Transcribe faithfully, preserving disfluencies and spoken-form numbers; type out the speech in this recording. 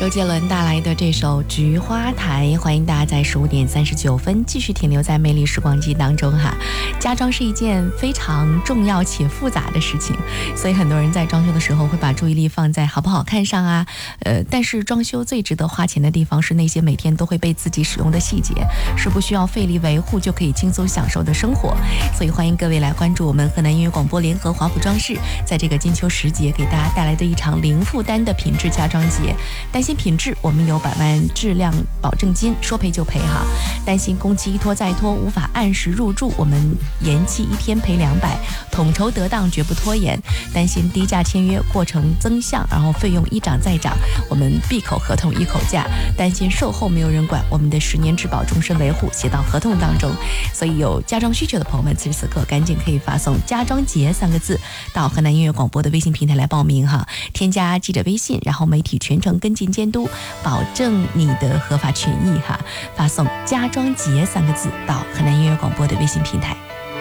周杰伦带来的这首《菊花台》，欢迎大家在十五点三十九分继续停留在魅力时光机当中哈。家装是一件非常重要且复杂的事情，所以很多人在装修的时候会把注意力放在好不好看上啊，呃，但是装修最值得花钱的地方是那些每天都会被自己使用的细节，是不需要费力维护就可以轻松享受的生活。所以欢迎各位来关注我们河南音乐广播联合华府装饰，在这个金秋时节给大家带来的一场零负担的品质家装节。担心品质，我们有百万质量保证金，说赔就赔哈。担心工期一拖再拖，无法按时入住，我们延期一天赔两百，统筹得当，绝不拖延。担心低价签约过程增项，然后费用一涨再涨，我们闭口合同一口价。担心售后没有人管，我们的十年质保终身维护写到合同当中。所以有家装需求的朋友们，此时此刻赶紧可以发送家装节三个字到河南音乐广播的微信平台来报名哈，添加记者微信，然后媒体全程跟进监督，保证你的合法权益哈。发送家装节三个字到河南音乐广播的微信平台。